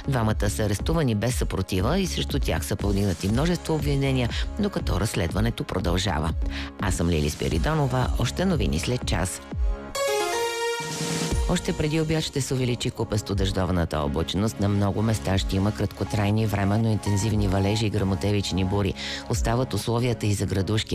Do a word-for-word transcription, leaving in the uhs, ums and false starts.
Двамата са арестувани без съпротива и срещу тях са повдигнати множество обвинения, докато разследването продължава. Аз съм Лили Спиридонова, още новини след час. Още преди обяд ще се увеличи купесто-дъждовната облачност. На много места ще има краткотрайни, временно интензивни валежи и гръмотевични бури. Остават условията и за градушки.